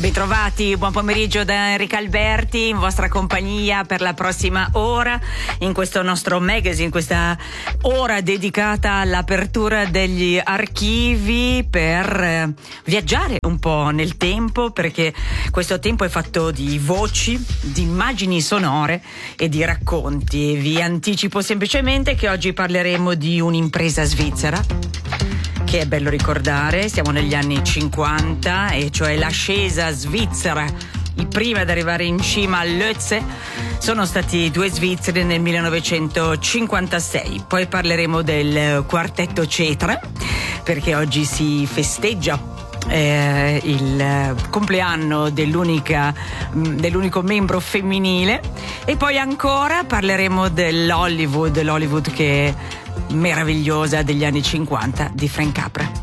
Bentrovati, buon pomeriggio da Enrica Alberti, in vostra compagnia per la prossima ora in questo nostro magazine, questa ora dedicata all'apertura degli archivi per viaggiare un po' nel tempo, perché questo tempo è fatto di voci, di immagini sonore e di racconti. Vi anticipo semplicemente che oggi parleremo di un'impresa svizzera che è bello ricordare. Siamo negli anni 50, e cioè l'ascesa svizzera. I primi ad arrivare in cima all'Ötze sono stati due svizzeri nel 1956. Poi parleremo del quartetto Cetra, perché oggi si festeggia il compleanno dell'unico membro femminile. E poi ancora parleremo l'Hollywood che è meravigliosa degli anni 50 di Frank Capra.